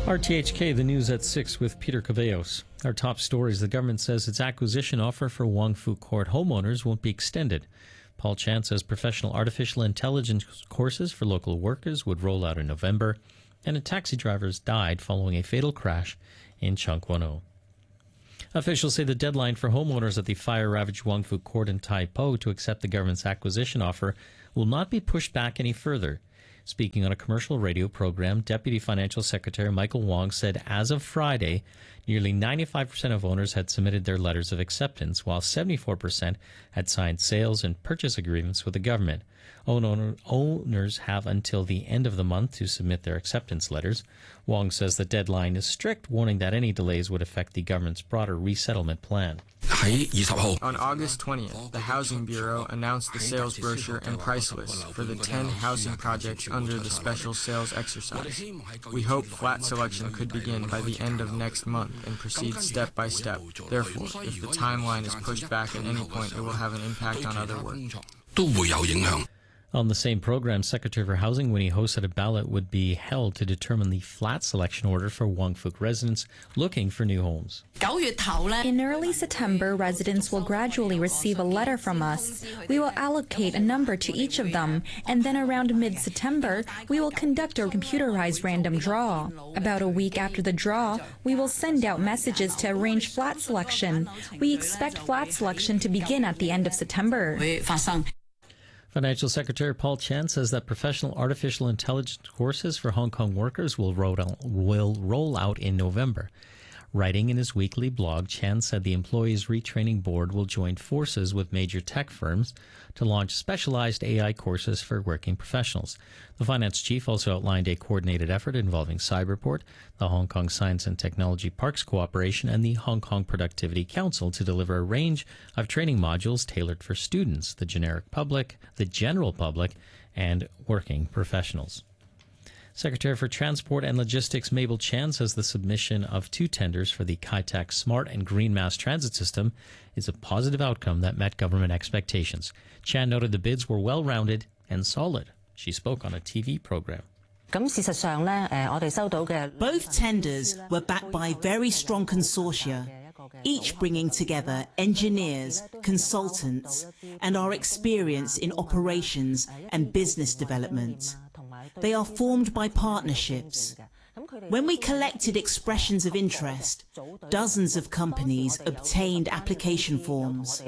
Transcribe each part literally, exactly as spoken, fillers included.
R T H K, the news at six with Peter Cavallos. Our top stories: the government says its acquisition offer for Wong Fu Court homeowners won't be extended. Paul Chan says professional artificial intelligence courses for local workers would roll out in November. And a taxi driver died following a fatal crash in Chung Kwan O. Officials say the deadline for homeowners at the fire-ravaged Wong Fu Court in Tai Po to accept the government's acquisition offer will not be pushed back any further. Speaking on a commercial radio program, Deputy Financial Secretary Michael Wong said as of Friday, nearly ninety-five percent of owners had submitted their letters of acceptance, while seventy-four percent had signed sales and purchase agreements with the government. Owner, owners have until the end of the month to submit their acceptance letters. Wong says the deadline is strict, warning that any delays would affect the government's broader resettlement plan. On August twentieth, the Housing Bureau announced the sales brochure and price list for the ten housing projects under the special sales exercise. We hope flat selection could begin by the end of next month and proceed step by step. Therefore, if the timeline is pushed back at any point, it will have an impact on other work. On the same program, Secretary for Housing Winnie Ho said a ballot would be held to determine the flat selection order for Wong Fu residents looking for new homes. In early September, residents will gradually receive a letter from us. We will allocate a number to each of them, and then around mid-September, we will conduct a computerized random draw. About a week after the draw, we will send out messages to arrange flat selection. We expect flat selection to begin at the end of September. Financial Secretary Paul Chan says that professional artificial intelligence courses for Hong Kong workers will roll out, will roll out in November. Writing in his weekly blog, Chan said the Employees Retraining Board will join forces with major tech firms to launch specialized A I courses for working professionals. The finance chief also outlined a coordinated effort involving Cyberport, the Hong Kong Science and Technology Parks Cooperation, and the Hong Kong Productivity Council to deliver a range of training modules tailored for students, the generic public, the general public, and working professionals. Secretary for Transport and Logistics Mabel Chan says the submission of two tenders for the Kai Tak Smart and Green Mass Transit System is a positive outcome that met government expectations. Chan noted the bids were well-rounded and solid. She spoke on a T V program. Both tenders were backed by very strong consortia, each bringing together engineers, consultants, and our experience in operations and business development. They are formed by partnerships. When we collected expressions of interest, dozens of companies obtained application forms.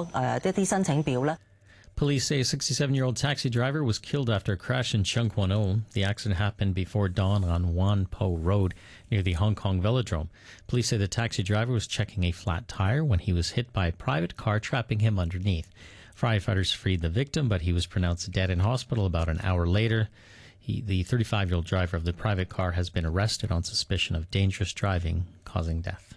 Police say a sixty-seven-year-old taxi driver was killed after a crash in Chung Kwan O. The accident happened before dawn on Wan Po Road near the Hong Kong Velodrome. Police say the taxi driver was checking a flat tire when he was hit by a private car, trapping him underneath. Firefighters freed the victim, but he was pronounced dead in hospital about an hour later. He, the thirty-five-year-old driver of the private car has been arrested on suspicion of dangerous driving causing death.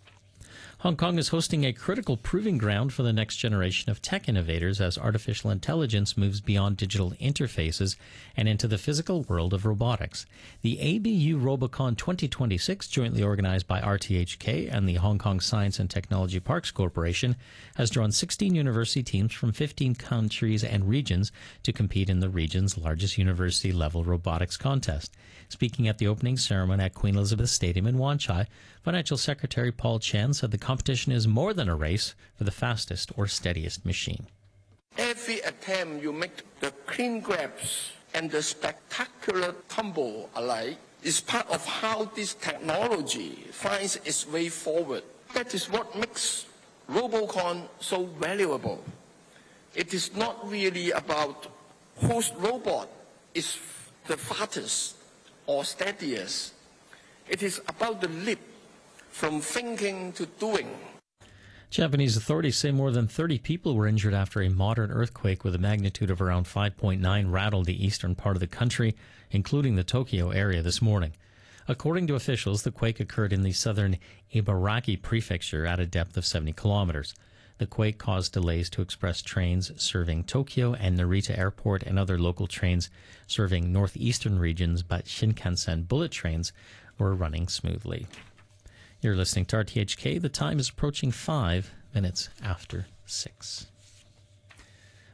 Hong Kong is hosting a critical proving ground for the next generation of tech innovators as artificial intelligence moves beyond digital interfaces and into the physical world of robotics. The A B U Robocon twenty twenty-six, jointly organized by R T H K and the Hong Kong Science and Technology Parks Corporation, has drawn sixteen university teams from fifteen countries and regions to compete in the region's largest university-level robotics contest. Speaking at the opening ceremony at Queen Elizabeth Stadium in Wan Chai, Financial Secretary Paul Chan said the competition is more than a race for the fastest or steadiest machine. Every attempt you make, the clean grabs and the spectacular tumble alike, is part of how this technology finds its way forward. That is what makes Robocon so valuable. It is not really about whose robot is the fastest or steadiest. It is about the leap from thinking to doing. Japanese authorities say more than thirty people were injured after a moderate earthquake with a magnitude of around five point nine rattled the eastern part of the country, including the Tokyo area this morning. According to officials, the quake occurred in the southern Ibaraki prefecture at a depth of seventy kilometers. The quake caused delays to express trains serving Tokyo and Narita Airport and other local trains serving northeastern regions, but Shinkansen bullet trains were running smoothly. You're listening to R T H K. The time is approaching five minutes after six.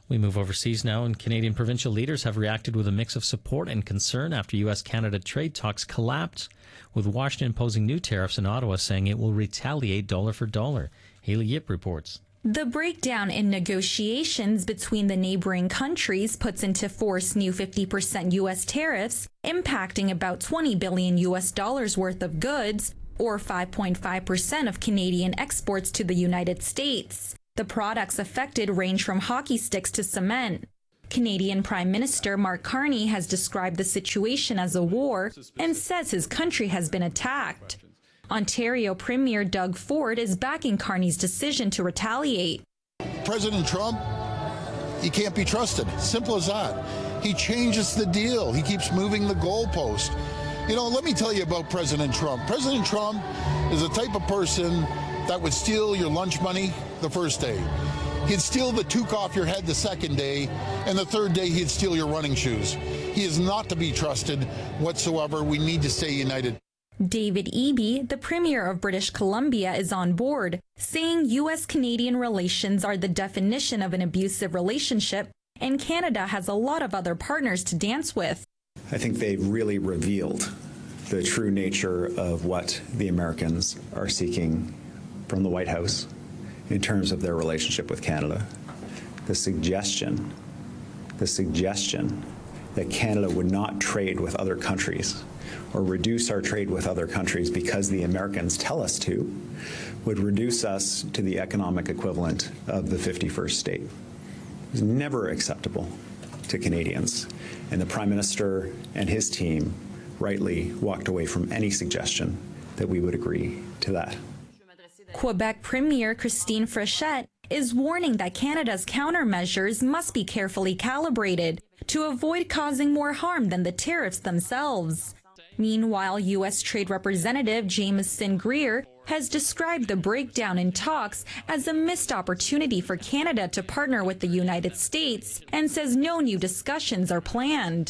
We move overseas now, and Canadian provincial leaders have reacted with a mix of support and concern after U S Canada trade talks collapsed, with Washington imposing new tariffs and Ottawa saying it will retaliate dollar for dollar. Haley Yip reports. The breakdown in negotiations between the neighboring countries puts into force new fifty percent U S tariffs, impacting about twenty billion U S dollars worth of goods, or five point five percent of Canadian exports to the United States. The products affected range from hockey sticks to cement. Canadian Prime Minister Mark Carney has described the situation as a war and says his country has been attacked. Ontario Premier Doug Ford is backing Carney's decision to retaliate. President Trump, he can't be trusted. Simple as that. He changes the deal. He keeps moving the goalpost. You know, let me tell you about President Trump. President Trump is the type of person that would steal your lunch money the first day. He'd steal the toque off your head the second day, and the third day he'd steal your running shoes. He is not to be trusted whatsoever. We need to stay united. David Eby, the Premier of British Columbia, is on board, saying U S Canadian relations are the definition of an abusive relationship, and Canada has a lot of other partners to dance with. I think they've really revealed the true nature of what the Americans are seeking from the White House in terms of their relationship with Canada. The suggestion, the suggestion that Canada would not trade with other countries or reduce our trade with other countries because the Americans tell us to, would reduce us to the economic equivalent of the fifty-first state. It was never acceptable to Canadians, and the Prime Minister and his team rightly walked away from any suggestion that we would agree to that. Quebec Premier Christine Frechette is warning that Canada's countermeasures must be carefully calibrated to avoid causing more harm than the tariffs themselves. Meanwhile, U S Trade Representative Jameson Greer has described the breakdown in talks as a missed opportunity for Canada to partner with the United States and says no new discussions are planned.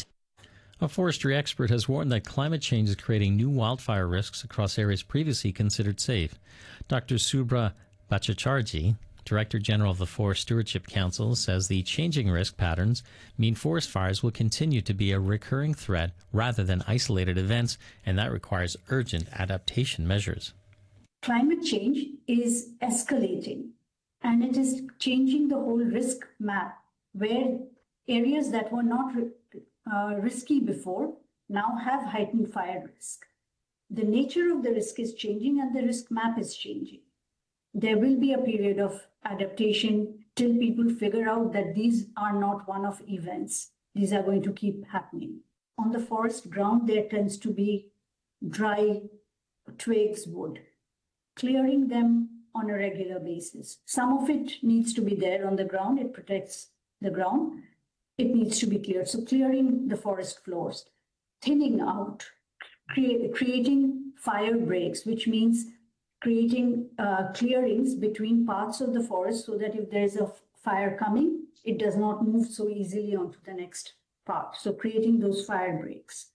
A forestry expert has warned that climate change is creating new wildfire risks across areas previously considered safe. Doctor Subra Bhattacharjee, Director General of the Forest Stewardship Council, says the changing risk patterns mean forest fires will continue to be a recurring threat rather than isolated events, and that requires urgent adaptation measures. Climate change is escalating, and it is changing the whole risk map, where areas that were not uh, risky before now have heightened fire risk. The nature of the risk is changing and the risk map is changing. There will be a period of adaptation till people figure out that these are not one-off events. These are going to keep happening. On the forest ground, there tends to be dry twigs, wood. Clearing them on a regular basis. Some of it needs to be there on the ground. It protects the ground. It needs to be cleared. So clearing the forest floors, thinning out, crea- creating fire breaks, which means creating uh, clearings between parts of the forest so that if there is a fire coming, it does not move so easily onto the next part. So creating those fire breaks.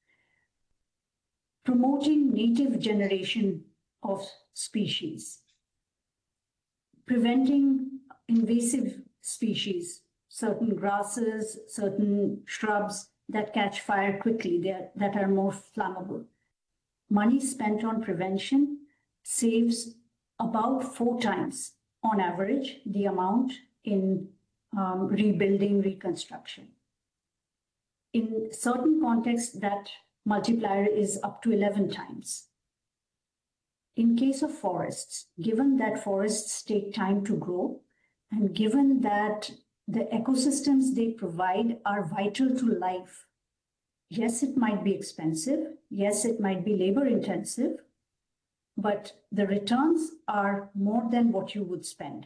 Promoting native generation of species. Preventing invasive species, certain grasses, certain shrubs that catch fire quickly, that are more flammable. Money spent on prevention saves about four times, on average, the amount in um, rebuilding, reconstruction. In certain contexts, that multiplier is up to eleven times. In case of forests, given that forests take time to grow, and given that the ecosystems they provide are vital to life, yes, it might be expensive, yes, it might be labor intensive, but the returns are more than what you would spend.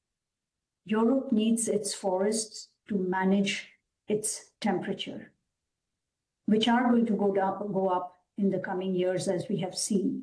Europe needs its forests to manage its temperature, which are going to go down, go up in the coming years, as we have seen.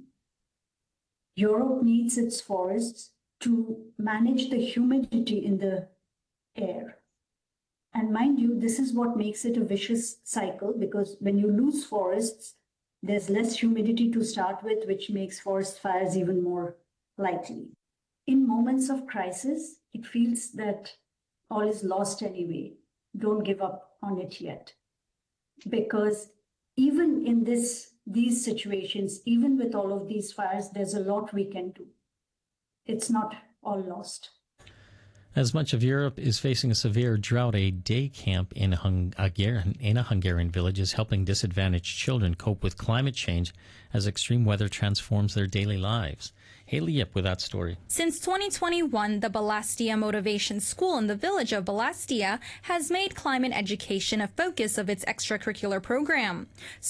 Europe needs its forests to manage the humidity in the air. And mind you, this is what makes it a vicious cycle, because when you lose forests, there's less humidity to start with, which makes forest fires even more likely. In moments of crisis, it feels that all is lost anyway. Don't give up on it yet. Because even in this, these situations, even with all of these fires, there's a lot we can do. It's not all lost. As much of Europe is facing a severe drought, a day camp in, Hung- in a Hungarian village is helping disadvantaged children cope with climate change as extreme weather transforms their daily lives. Haley Yip with that story. Since twenty twenty-one, the Balastia Motivation School in the village of Balastia has made climate education a focus of its extracurricular program.